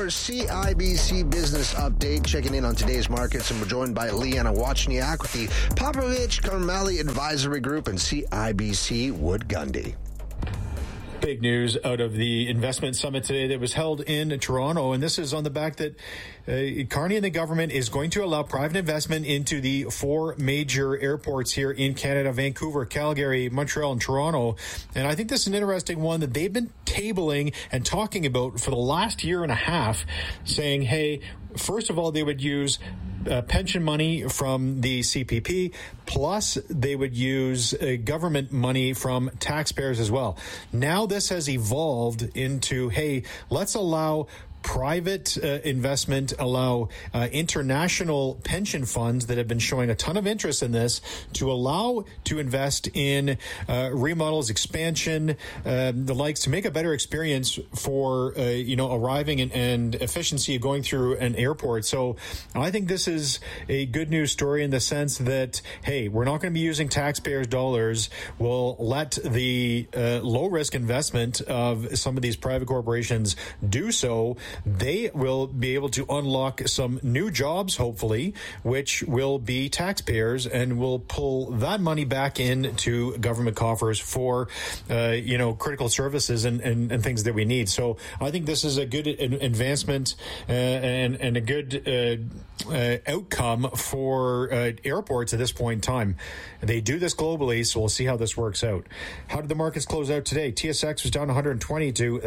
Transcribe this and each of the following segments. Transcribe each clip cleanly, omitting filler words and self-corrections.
CIBC Business Update, checking in on today's markets, and we're joined by Leanna Wachniak with the Popovich Karmali Advisory Group and CIBC Wood Gundy. Big news out of the investment summit today that was held in Toronto, and this is on the back that Carney and the government is going to allow private investment into the four major airports here in Canada: Vancouver, Calgary, Montreal, and Toronto. And I think this is an interesting one that they've been tabling and talking about for the last year and a half, saying, hey, first of all, they would use pension money from the CPP, plus they would use government money from taxpayers as well. Now this has evolved into, hey, let's allow private investment, allow international pension funds that have been showing a ton of interest in this to allow to invest in remodels, expansion, the likes, to make a better experience for arriving and efficiency of going through an airport. So I think this is a good news story in the sense that, hey, we're not going to be using taxpayers' dollars. We'll let the low risk investment of some of these private corporations do so. They will be able to unlock some new jobs, hopefully, which will be taxpayers, and will pull that money back into government coffers for, critical services and things that we need. So I think this is a good advancement and a good outcome for airports at this point in time. They do this globally, so we'll see how this works out. How did the markets close out today? TSX was down 120 to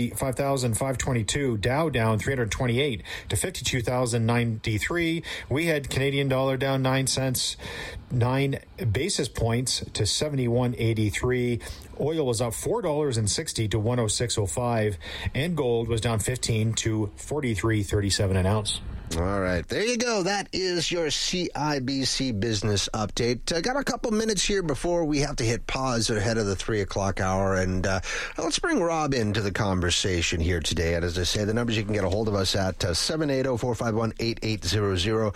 35,522. Dow down 328 to 52,093. We had Canadian dollar down 9 cents, 9 basis points to 71.83. Oil was up $4.60 to 106.05, and gold was down 15 to 43.37 an ounce. All right, there you go. That is your CIBC business update. Got a couple minutes here before we have to hit pause ahead of the 3 o'clock hour, and let's bring Rob into the conversation here today. And as I say, the numbers you can get a hold of us at 780-451-8800,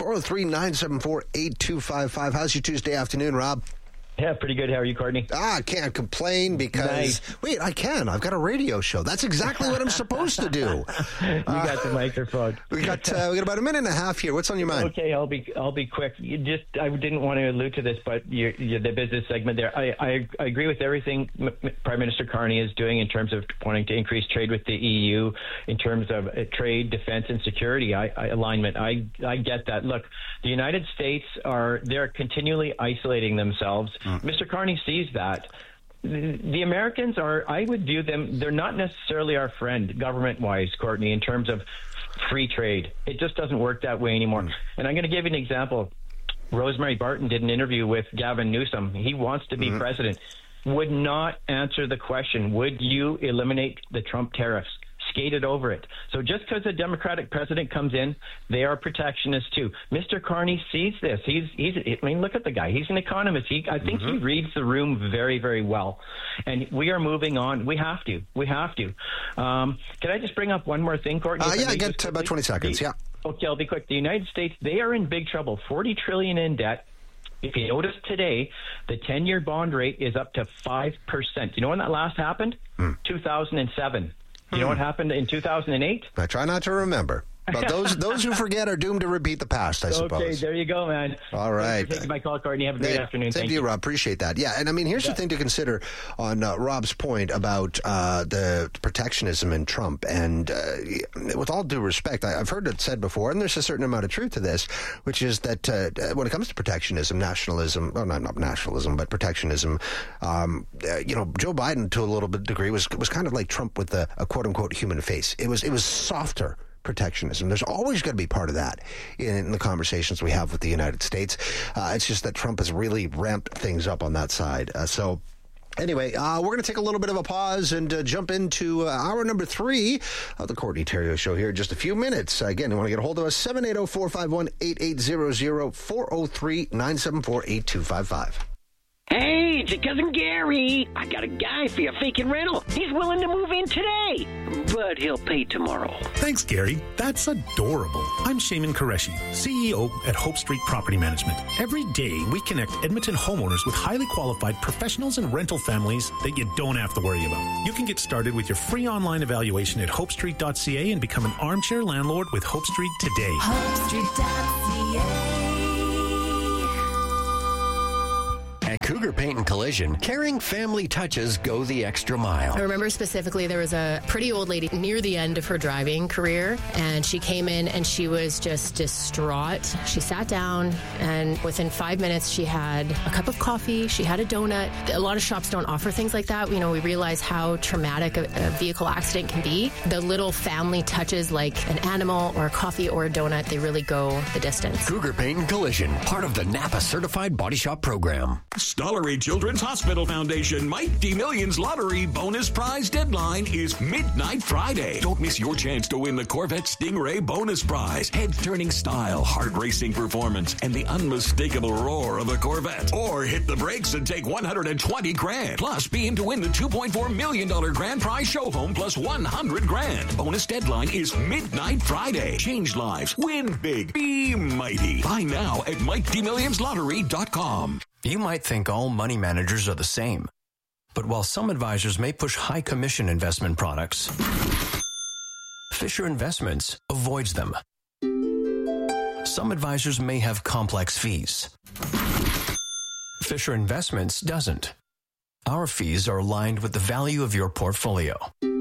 403-974-8255. How's your Tuesday afternoon, Rob? Yeah, pretty good. How are you, Courtney? I can't complain because... Nice. Wait, I can. I've got a radio show. That's exactly what I'm supposed to do. You got the microphone. We got about a minute and a half here. What's on your mind? Okay, I'll be quick. I didn't want to allude to this, but the business segment there. I agree with everything Prime Minister Carney is doing in terms of wanting to increase trade with the EU, in terms of trade, defense, and security alignment. I get that. Look, the United States they're continually isolating themselves. Mr. Carney sees that. The Americans I would view them, they're not necessarily our friend government-wise, Courtney, in terms of free trade. It just doesn't work that way anymore. And I'm going to give you an example. Rosemary Barton did an interview with Gavin Newsom. He wants to be president. Would not answer the question, would you eliminate the Trump tariffs? Skated over it. So just because a Democratic president comes in, they are protectionists too. Mr. Carney sees this. I mean, look at the guy. He's an economist. I think he reads the room very, very well. And we are moving on. We have to. Can I just bring up one more thing, Courtney? I get about 20 seconds. Yeah. Okay, I'll be quick. The United States, they are in big trouble. $40 trillion in debt. If you notice today, the 10-year bond rate is up to 5%. You know when that last happened? 2007. You know what happened in 2008? I try not to remember. But those who forget are doomed to repeat the past, I suppose. Okay, there you go, man. All right. Thanks for taking my call, Courtney. Have a great afternoon. Thank you, Rob. Appreciate that. Yeah, and I mean, here's the thing to consider on Rob's point about the protectionism in Trump. And with all due respect, I've heard it said before, and there's a certain amount of truth to this, which is that when it comes to protectionism, nationalism, well, not nationalism, but protectionism, Joe Biden, to a little bit degree, was kind of like Trump with a quote-unquote human face. It was softer protectionism. There's always going to be part of that in the conversations we have with the United States. It's just that Trump has really ramped things up on that side. So anyway, we're going to take a little bit of a pause and jump into hour number 3 of the Courtney Theriault Show here in just a few minutes. Again, you want to get a hold of us, 780-451-8800, 403-974-8255. Hey, it's your cousin Gary. I got a guy for your vacant rental. He's willing to move in today, but he'll pay tomorrow. Thanks, Gary. That's adorable. I'm Shaman Qureshi, CEO at Hope Street Property Management. Every day, we connect Edmonton homeowners with highly qualified professionals and rental families that you don't have to worry about. You can get started with your free online evaluation at hopestreet.ca and become an armchair landlord with Hope Street today. HopeStreet.ca. At Cougar Paint and Collision, caring family touches go the extra mile. I remember specifically there was a pretty old lady near the end of her driving career, and she came in and she was just distraught. She sat down, and within 5 minutes she had a cup of coffee, she had a donut. A lot of shops don't offer things like that. You know, we realize how traumatic a vehicle accident can be. The little family touches like an animal or a coffee or a donut, they really go the distance. Cougar Paint and Collision, part of the Napa Certified Body Shop program. Stollery Children's Hospital Foundation Mighty Millions Lottery bonus prize deadline is midnight Friday. Don't miss your chance to win the Corvette Stingray bonus prize, head-turning style, heart-racing performance, and the unmistakable roar of a Corvette. Or hit the brakes and take $120,000. Plus, be in to win the $2.4 million grand prize show home plus $100,000. Bonus deadline is midnight Friday. Change lives. Win big. Be mighty. Buy now at MightyMillionsLottery.com. You might think all money managers are the same. But while some advisors may push high commission investment products, Fisher Investments avoids them. Some advisors may have complex fees. Fisher Investments doesn't. Our fees are aligned with the value of your portfolio.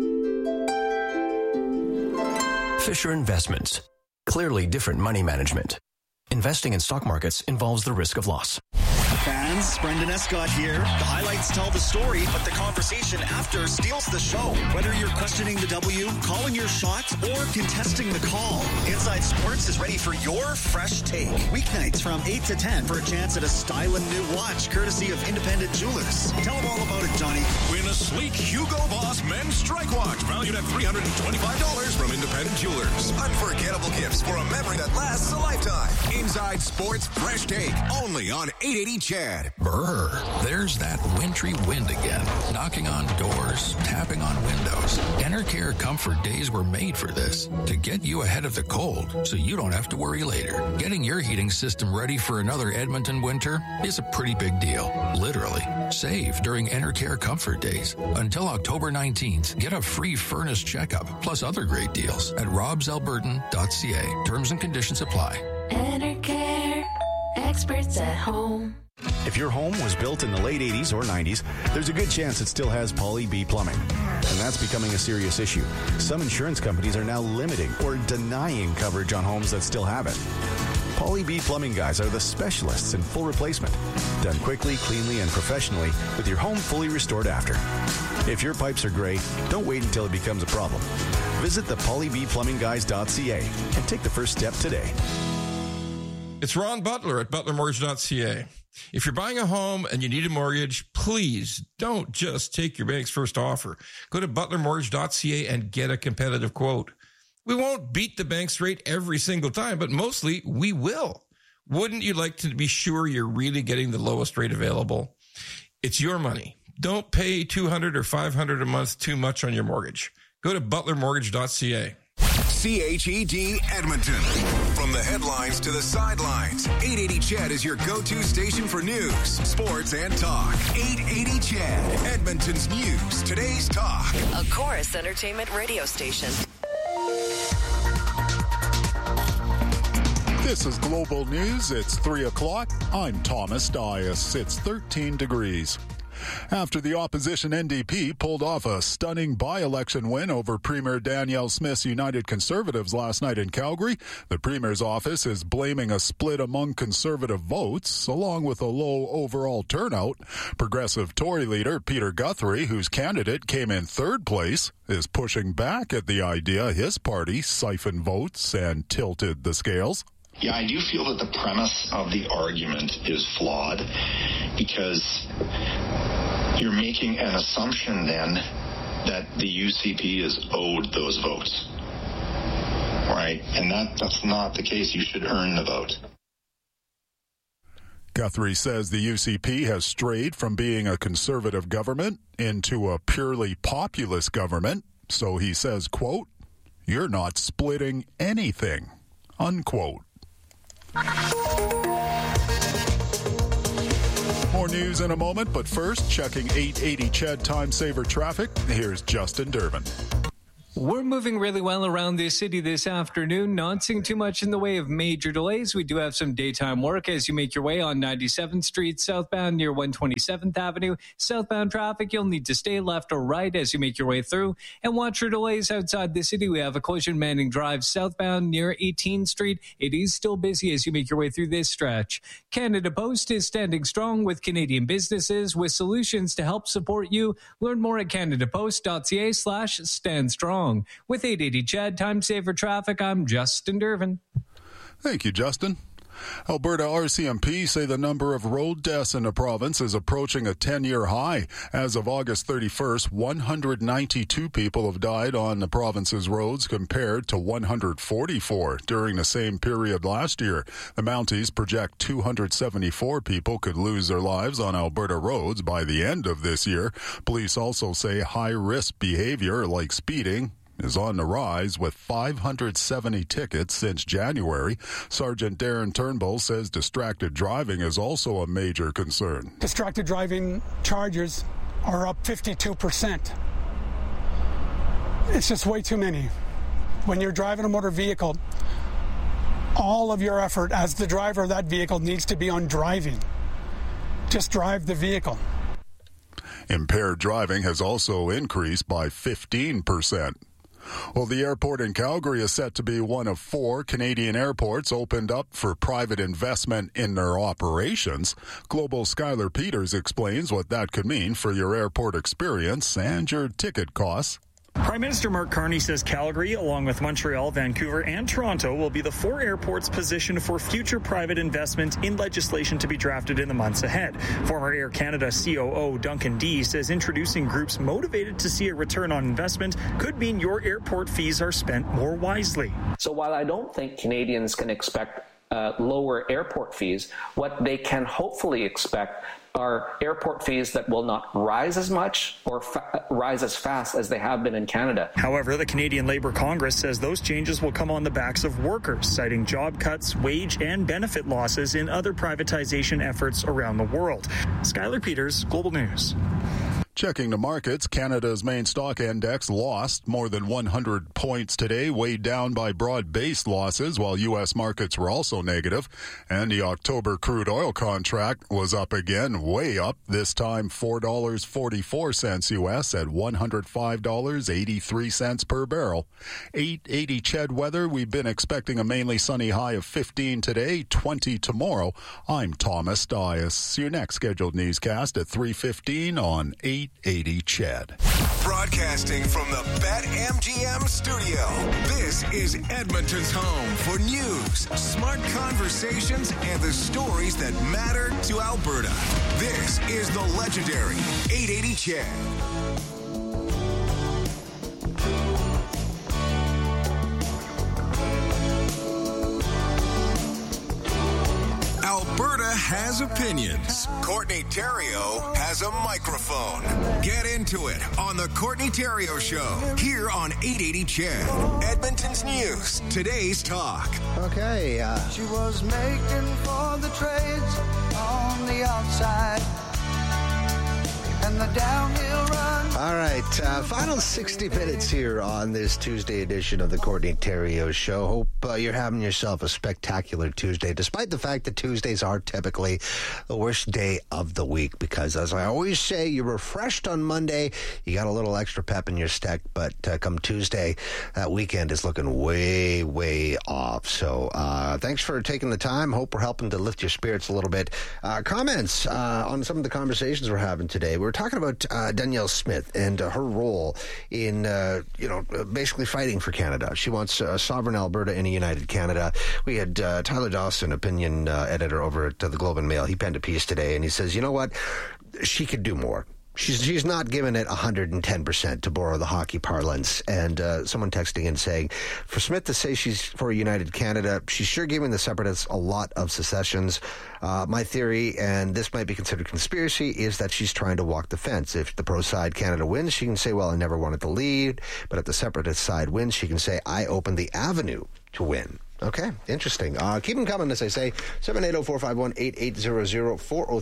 Fisher Investments. Clearly different money management. Investing in stock markets involves the risk of loss. Fans, Brendan Escott here. The highlights tell the story, but the conversation after steals the show. Whether you're questioning the W, calling your shot, or contesting the call, Inside Sports is ready for your fresh take. Weeknights from 8 to 10 for a chance at a styling new watch, courtesy of Independent Jewelers. Tell them all about it, Johnny. Win a sleek Hugo Boss men's strike watch valued at $325 from Independent Jewelers. Unforgettable gifts for a memory that lasts a lifetime. Inside Sports Fresh Take, only on 880 Chad. Brr, there's that wintry wind again, knocking on doors, tapping on windows. Enercare Comfort Days were made for this, to get you ahead of the cold so you don't have to worry later. Getting your heating system ready for another Edmonton winter is a pretty big deal, literally. Save during Enercare Comfort Days. Until October 19th, get a free furnace checkup, plus other great deals at robsalbertan.ca. Terms and conditions apply. Enercare, experts at home. If your home was built in the late 80s or 90s, there's a good chance it still has Poly B plumbing. And that's becoming a serious issue. Some insurance companies are now limiting or denying coverage on homes that still have it. Poly B plumbing guys are the specialists in full replacement. Done quickly, cleanly, and professionally with your home fully restored after. If your pipes are gray, don't wait until it becomes a problem. Visit the polybplumbingguys.ca and take the first step today. It's Ron Butler at butlermortgage.ca. If you're buying a home and you need a mortgage, please don't just take your bank's first offer. Go to butlermortgage.ca and get a competitive quote. We won't beat the bank's rate every single time, but mostly we will. Wouldn't you like to be sure you're really getting the lowest rate available? It's your money. Don't pay $200 or $500 a month too much on your mortgage. Go to butlermortgage.ca. CHED Edmonton. From the headlines to the sidelines, 880 Chad is your go-to station for news, sports, and talk. 880 Chad, Edmonton's news, today's talk. A Chorus Entertainment radio station. This is Global News. It's 3 o'clock. I'm Thomas Dias. It's 13 degrees. After the opposition NDP pulled off a stunning by-election win over Premier Danielle Smith's United Conservatives last night in Calgary, the Premier's office is blaming a split among Conservative votes, along with a low overall turnout. Progressive Tory leader Peter Guthrie, whose candidate came in third place, is pushing back at the idea his party siphoned votes and tilted the scales. Yeah, I do feel that the premise of the argument is flawed because you're making an assumption then that the UCP is owed those votes, right? And that's not the case. You should earn the vote. Guthrie says the UCP has strayed from being a conservative government into a purely populist government. So he says, quote, "You're not splitting anything," unquote. More news in a moment, but first, checking 880 CHED Time Saver traffic. Here's Justin Durbin. We're moving really well around the city this afternoon, not seeing too much in the way of major delays. We do have some daytime work as you make your way on 97th Street southbound near 127th Avenue. Southbound traffic, you'll need to stay left or right as you make your way through. And watch for delays outside the city. We have a collision Manning Drive southbound near 18th Street. It is still busy as you make your way through this stretch. Canada Post is standing strong with Canadian businesses with solutions to help support you. Learn more at canadapost.ca/standstrong. With 880 CHED Time Saver Traffic, I'm Justin Durbin. Thank you, Justin. Alberta RCMP say the number of road deaths in the province is approaching a 10-year high. As of August 31st, 192 people have died on the province's roads compared to 144 during the same period last year. The Mounties project 274 people could lose their lives on Alberta roads by the end of this year. Police also say high-risk behavior like speeding is on the rise with 570 tickets since January. Sergeant Darren Turnbull says distracted driving is also a major concern. Distracted driving charges are up 52%. It's just way too many. When you're driving a motor vehicle, all of your effort as the driver of that vehicle needs to be on driving. Just drive the vehicle. Impaired driving has also increased by 15%. Well, the airport in Calgary is set to be one of 4 Canadian airports opened up for private investment in their operations. Global Skylar Peters explains what that could mean for your airport experience and your ticket costs. Prime Minister Mark Carney says Calgary, along with Montreal, Vancouver, and Toronto, will be the 4 airports positioned for future private investment in legislation to be drafted in the months ahead. Former Air Canada COO Duncan Dee says introducing groups motivated to see a return on investment could mean your airport fees are spent more wisely. So while I don't think Canadians can expect lower airport fees, what they can hopefully expect are airport fees that will not rise as much or rise as fast as they have been in Canada. However, the Canadian Labour Congress says those changes will come on the backs of workers, citing job cuts, wage and benefit losses in other privatization efforts around the world. Skylar Peters, Global News. Checking the markets, Canada's main stock index lost more than 100 points today, weighed down by broad-based losses, while U.S. markets were also negative. And the October crude oil contract was up again, way up, this time $4.44 U.S. at $105.83 per barrel. 880 CHED weather, we've been expecting a mainly sunny high of 15 today, 20 tomorrow. I'm Thomas Dias. Your next scheduled newscast at 3:15 on 880 CHED. Broadcasting from the BetMGM studio, this is Edmonton's home for news, smart conversations, and the stories that matter to Alberta. This is the legendary 880 CHED. Alberta has opinions. Courtney Theriault has a microphone. Get into it on the Courtney Theriault Show here on 880 CHED. Edmonton's news, today's talk. Okay. She was making for the trades on the outside. And the downhill run. All right, final 60 minutes here on this Tuesday edition of the Courtney Theriault Show. Hope you're having yourself a spectacular Tuesday, despite the fact that Tuesdays are typically the worst day of the week, because as I always say, you're refreshed on Monday, you got a little extra pep in your step, but come Tuesday, that weekend is looking way, way off. So thanks for taking the time. Hope we're helping to lift your spirits a little bit. Comments on some of the conversations we're having today. We're talking about Danielle Smith and her role in, basically fighting for Canada. She wants a sovereign Alberta in a united Canada. We had Tyler Dawson, opinion editor over at the Globe and Mail. He penned a piece today, and he says, you know what? She could do more. She's not giving it 110%, to borrow the hockey parlance. And someone texting in saying, for Smith to say she's for a united Canada, she's sure giving the separatists a lot of secessions. My theory, and this might be considered conspiracy, is that she's trying to walk the fence. If the pro-side Canada wins, she can say, well, I never wanted to lead. But if the separatist side wins, she can say, I opened the avenue to win. Okay, interesting. Keep them coming, as I say. 780-451-8800,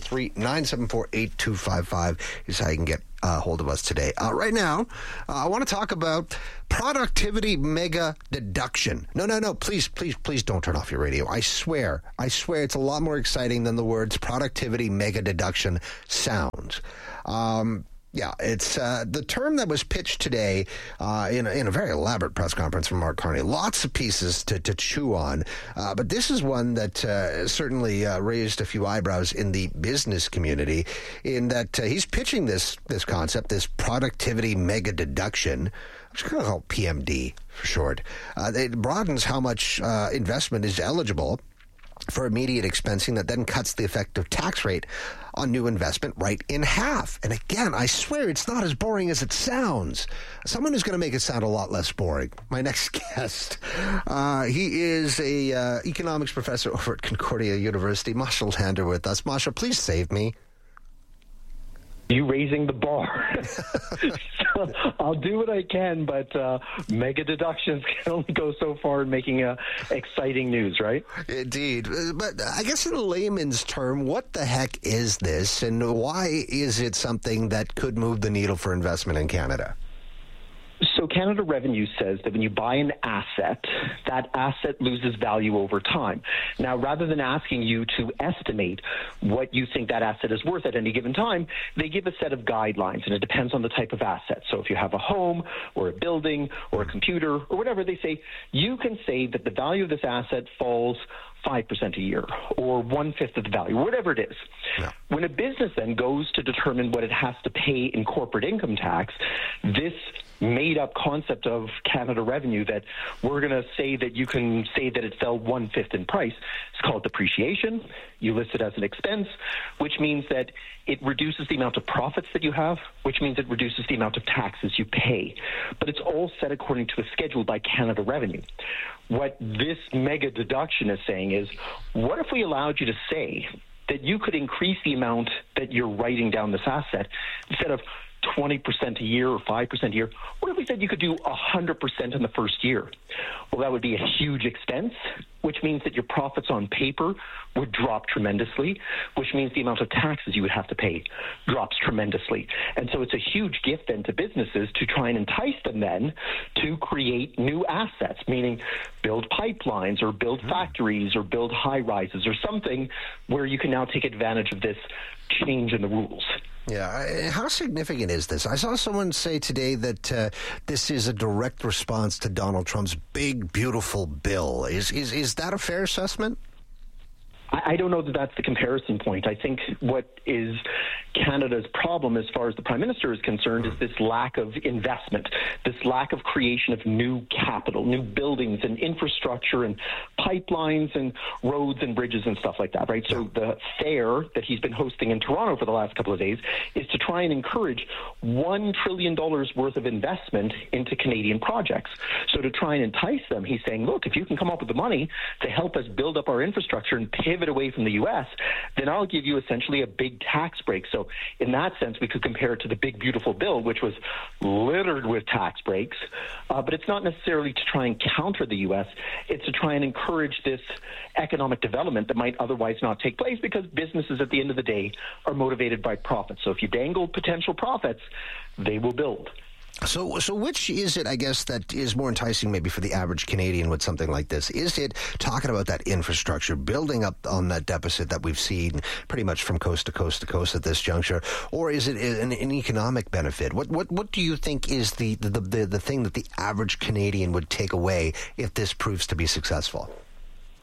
403-974-8255 is how you can get hold of us today. Right now, I want to talk about productivity mega deduction. No, please don't turn off your radio. I swear it's a lot more exciting than the words productivity mega deduction sounds. Yeah, it's the term that was pitched today in a very elaborate press conference from Mark Carney. Lots of pieces to chew on, but this is one that certainly raised a few eyebrows in the business community, in that he's pitching this concept, this productivity mega deduction. I'm just going to call it PMD for short. It broadens how much investment is eligible for immediate expensing, that then cuts the effective tax rate on new investment right in half. And again, I swear it's not as boring as it sounds. Someone who's going to make it sound a lot less boring. My next guest, he is a economics professor over at Concordia University. Masha Lander with us. Masha, please save me. You raising the bar. So I'll do what I can, but mega deductions can only go so far in making exciting news, right? Indeed. But I guess in a layman's term, what the heck is this, and why is it something that could move the needle for investment in Canada? So Canada Revenue says that when you buy an asset, that asset loses value over time. Now, rather than asking you to estimate what you think that asset is worth at any given time, they give a set of guidelines, and it depends on the type of asset. So if you have a home or a building or a computer or whatever, they say you can say that the value of this asset falls 5% a year or 1/5 of the value, whatever it is. Yeah. When a business then goes to determine what it has to pay in corporate income tax, this made-up concept of Canada Revenue that we're going to say that you can say that it fell 1/5 in price, it's called depreciation. You list it as an expense, which means that it reduces the amount of profits that you have, which means it reduces the amount of taxes you pay. But it's all set according to a schedule by Canada Revenue. What this mega deduction is saying is, what if we allowed you to say that you could increase the amount that you're writing down this asset instead of 20% a year or 5% a year? What if we said you could do 100% in the first year? Well, that would be a huge expense, which means that your profits on paper would drop tremendously, which means the amount of taxes you would have to pay drops tremendously. And so it's a huge gift then to businesses to try and entice them then to create new assets, meaning build pipelines or build factories or build high rises or something where you can now take advantage of this change in the rules. Yeah. How significant is this? I saw someone say today that this is a direct response to Donald Trump's big, beautiful bill. Is that a fair assessment? I don't know that that's the comparison point. I think what is Canada's problem as far as the Prime Minister is concerned is this lack of investment, this lack of creation of new capital, new buildings and infrastructure and pipelines and roads and bridges and stuff like that, right? So the fair that he's been hosting in Toronto for the last couple of days is to try and encourage $1 trillion worth of investment into Canadian projects. So to try and entice them, he's saying, look, if you can come up with the money to help us build up our infrastructure and pivot away from the U.S., then I'll give you essentially a big tax break. So in that sense, we could compare it to the big, beautiful bill, which was littered with tax breaks. But it's not necessarily to try and counter the U.S. It's to try and encourage this economic development that might otherwise not take place, because businesses at the end of the day are motivated by profits. So if you dangle potential profits, they will build. So which is it, I guess, that is more enticing maybe for the average Canadian with something like this? Is it talking about that infrastructure, building up on that deficit that we've seen pretty much from coast to coast to coast at this juncture? Or is it an economic benefit? What do you think is the thing that the average Canadian would take away if this proves to be successful?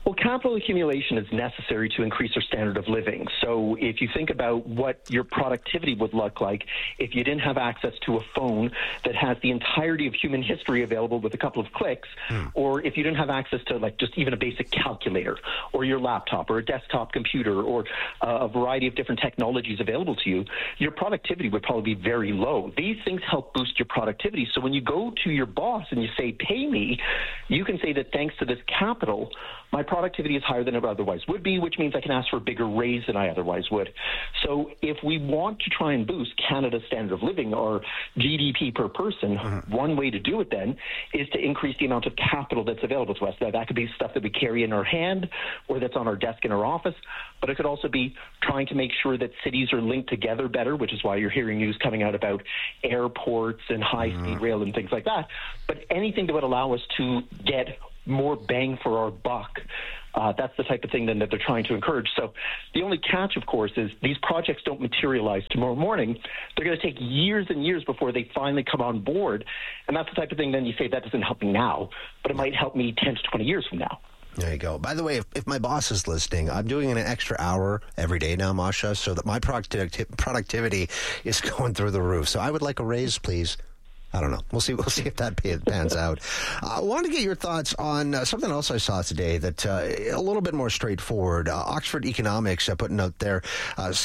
Well, capital accumulation is necessary to increase our standard of living. So if you think about what your productivity would look like if you didn't have access to a phone that has the entirety of human history available with a couple of clicks, or if you didn't have access to like just even a basic calculator or your laptop or a desktop computer or a variety of different technologies available to you, your productivity would probably be very low. These things help boost your productivity. So when you go to your boss and you say, pay me, you can say that thanks to this capital, my productivity is higher than it otherwise would be, which means I can ask for a bigger raise than I otherwise would. So if we want to try and boost Canada's standard of living or GDP per person, one way to do it then is to increase the amount of capital that's available to us. Now, that could be stuff that we carry in our hand or that's on our desk in our office, but it could also be trying to make sure that cities are linked together better, which is why you're hearing news coming out about airports and high-speed rail and things like that. But anything that would allow us to get more bang for our buck. That's the type of thing then that they're trying to encourage. So the only catch, of course, is these projects don't materialize tomorrow morning. They're going to take years and years before they finally come on board. And that's the type of thing then you say that doesn't help me now, but it might help me 10 to 20 years from now. There you go. By the way, if my boss is listening, I'm doing an extra hour every day now, Masha, so that my productivity is going through the roof. So I would like a raise, please. I don't know. We'll see if that pans out. I want to get your thoughts on something else I saw today that a little bit more straightforward. Oxford Economics putting out their best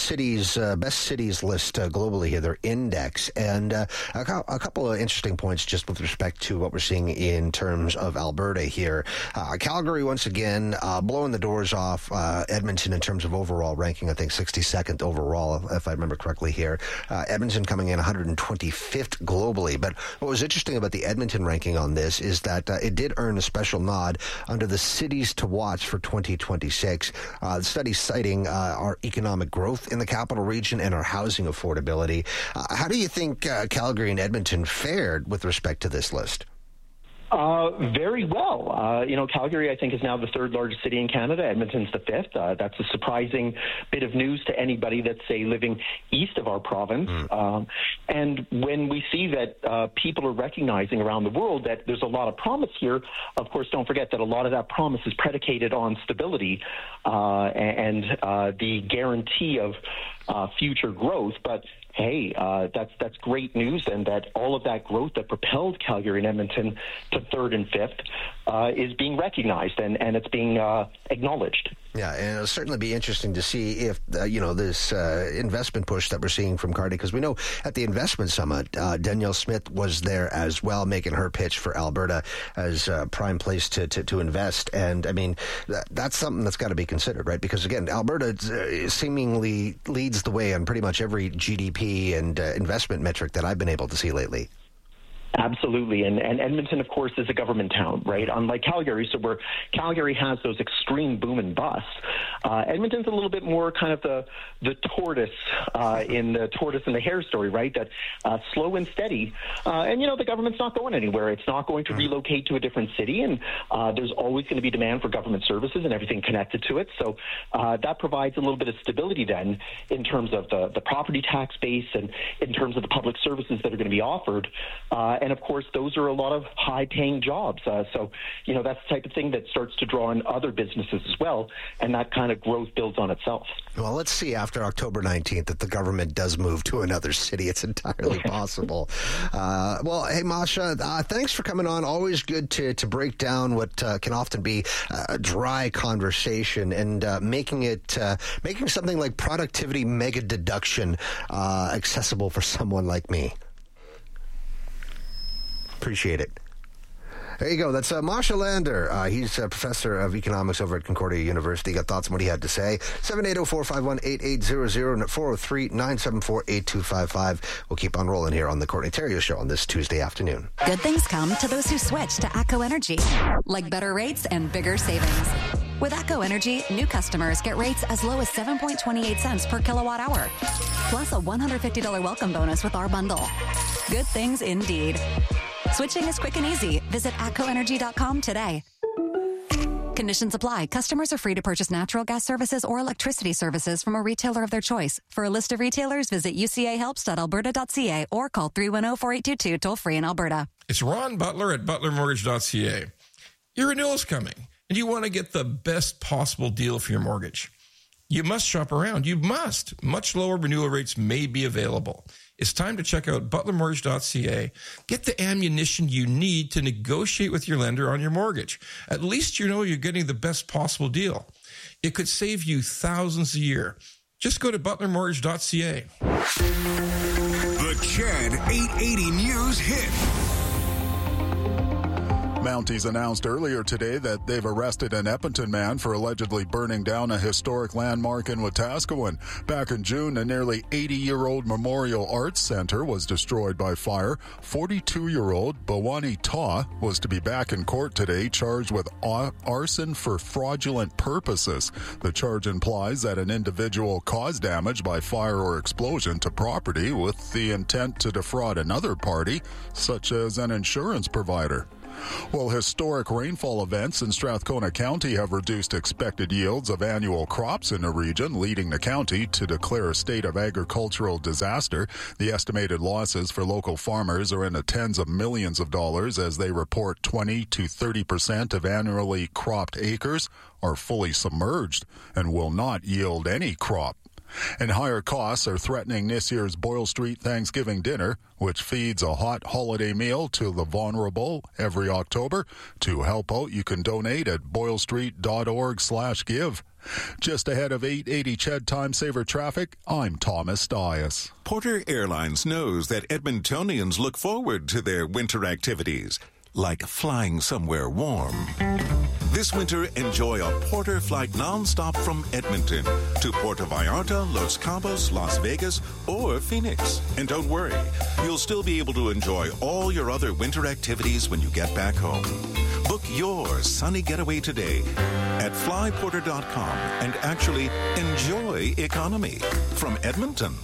cities list globally here, their index, and a couple of interesting points just with respect to what we're seeing in terms of Alberta here. Calgary, once again, blowing the doors off Edmonton in terms of overall ranking, I think 62nd overall, if I remember correctly here. Edmonton coming in 125th globally, but what was interesting about the Edmonton ranking on this is that it did earn a special nod under the cities to watch for 2026. The study citing our economic growth in the capital region and our housing affordability. How do you think Calgary and Edmonton fared with respect to this list? Very well. Calgary, I think, is now the third largest city in Canada. Edmonton's the fifth. That's a surprising bit of news to anybody that's, say, living east of our province. And when we see that people are recognizing around the world that there's a lot of promise here, of course, don't forget that a lot of that promise is predicated on stability and the guarantee of future growth. But hey, that's great news, and that all of that growth that propelled Calgary and Edmonton to third and fifth is being recognized and it's being acknowledged. Yeah, and it'll certainly be interesting to see if, this investment push that we're seeing from Carney, because we know at the investment summit, Danielle Smith was there as well, making her pitch for Alberta as a prime place to invest. And, I mean, that's something that's got to be considered, right? Because, again, Alberta seemingly leads the way on pretty much every GDP and investment metric that I've been able to see lately. Absolutely. And Edmonton, of course, is a government town, right? Unlike Calgary, so where Calgary has those extreme boom and bust, Edmonton's a little bit more kind of the tortoise in the tortoise and the hare story, right? That slow and steady. And, the government's not going anywhere. It's not going to relocate to a different city. And there's always going to be demand for government services and everything connected to it. So that provides a little bit of stability then in terms of the property tax base and in terms of the public services that are going to be offered. And, of course, those are a lot of high-paying jobs. So, that's the type of thing that starts to draw in other businesses as well, and that kind of growth builds on itself. Well, let's see after October 19th that the government does move to another city. It's entirely possible. Well, hey, Masha, thanks for coming on. Always good to break down what can often be a dry conversation and making something like productivity mega deduction accessible for someone like me. Appreciate it. There you go. That's Masha Lander. He's a professor of economics over at Concordia University. Got thoughts on what he had to say. 780-451-8800 and at 403-974-8255. We'll keep on rolling here on the Courtney Theriault Show on this Tuesday afternoon. Good things come to those who switch to ATCO Energy, like better rates and bigger savings. With ATCO Energy, new customers get rates as low as 7.28 cents per kilowatt hour, plus a $150 welcome bonus with our bundle. Good things indeed. Switching is quick and easy. Visit atcoenergy.com today. Conditions apply. Customers are free to purchase natural gas services or electricity services from a retailer of their choice. For a list of retailers, visit ucahelps.alberta.ca or call 310-4822 toll free in Alberta. It's Ron Butler at butlermortgage.ca. Your renewal's coming. and you want to get the best possible deal for your mortgage. You must shop around. You must. Much lower renewal rates may be available. It's time to check out butlermortgage.ca. Get the ammunition you need to negotiate with your lender on your mortgage. At least you know you're getting the best possible deal. It could save you thousands a year. Just go to butlermortgage.ca. The Chad 880 News Hit. Mounties announced earlier today that they've arrested an Edmonton man for allegedly burning down a historic landmark in Wetaskiwin. Back in June, a nearly 80-year-old Memorial Arts Center was destroyed by fire. 42-year-old Bawani Taw was to be back in court today, charged with arson for fraudulent purposes. The charge implies that an individual caused damage by fire or explosion to property with the intent to defraud another party, such as an insurance provider. Well, historic rainfall events in Strathcona County have reduced expected yields of annual crops in the region, leading the county to declare a state of agricultural disaster. The estimated losses for local farmers are in the tens of millions of dollars, as they report 20 to 30% of annually cropped acres are fully submerged and will not yield any crop. And higher costs are threatening this year's Boyle Street Thanksgiving dinner, which feeds a hot holiday meal to the vulnerable every October. To help out, you can donate at boylestreet.org/give. Just ahead of 880 Ched Time Saver Traffic, I'm Thomas Dias. Porter Airlines knows that Edmontonians look forward to their winter activities, like flying somewhere warm. This winter, enjoy a Porter flight nonstop from Edmonton to Puerto Vallarta, Los Cabos, Las Vegas, or Phoenix. And don't worry, you'll still be able to enjoy all your other winter activities when you get back home. Book your sunny getaway today at flyporter.com and actually enjoy economy from Edmonton.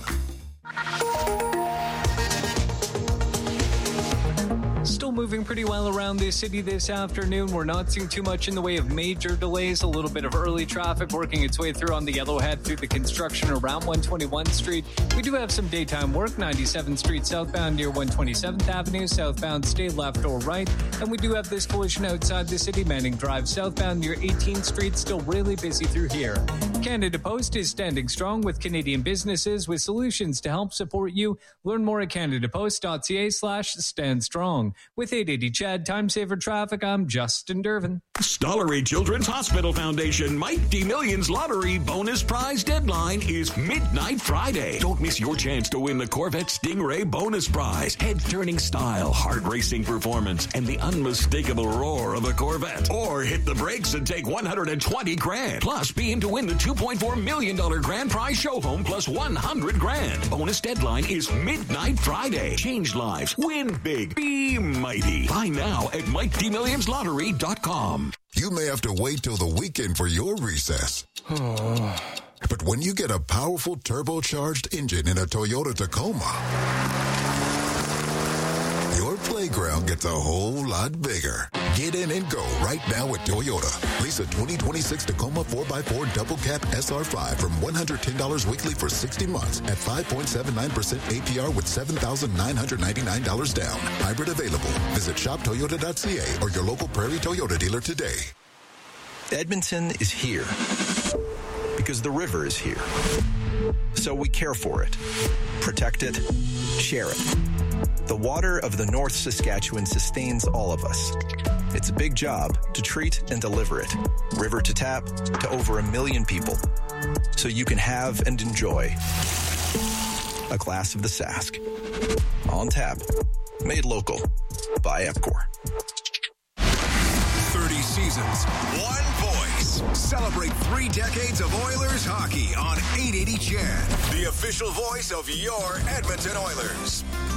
Still moving pretty well around the city this afternoon. We're not seeing too much in the way of major delays. A little bit of early traffic working its way through on the Yellowhead through the construction around 121 Street. We do have some daytime work, 97th Street southbound near 127th Avenue. Southbound, stay left or right. And we do have this collision outside the city, Manning Drive southbound near 18th Street. Still really busy through here. Canada Post is standing strong with Canadian businesses with solutions to help support you. Learn more at canadapost.ca/standstrong. With 880 Chad Time Saver Traffic, I'm Justin Dervin. Stollery Children's Hospital Foundation Mike D Millions Lottery bonus prize deadline is midnight Friday. Don't miss your chance to win the Corvette Stingray bonus prize. Head-turning style, heart-racing performance, and the unmistakable roar of a Corvette. Or hit the brakes and take $120,000. Plus, be in to win the $2.4 million grand prize show home plus $100,000. Bonus deadline is midnight Friday. Change lives. Win big. Be mighty. Buy now at MikeDMillionsLottery.com. You may have to wait till the weekend for your recess. But when you get a powerful turbocharged engine in a Toyota Tacoma, your playground gets a whole lot bigger. Get in and go right now at Toyota. Lease a 2026 Tacoma 4x4 double cab SR5 from $110 weekly for 60 months at 5.79% APR with $7,999 down. Hybrid available. Visit shoptoyota.ca or your local Prairie Toyota dealer today. Edmonton is here because the river is here. So we care for it, protect it, share it. The water of the North Saskatchewan sustains all of us. It's a big job to treat and deliver it, river to tap, to over 1 million people, so you can have and enjoy a glass of the Sask. On tap, made local by Epcor. 30 seasons, one voice. Celebrate 3 decades of Oilers hockey on 880 Chad, the official voice of your Edmonton Oilers.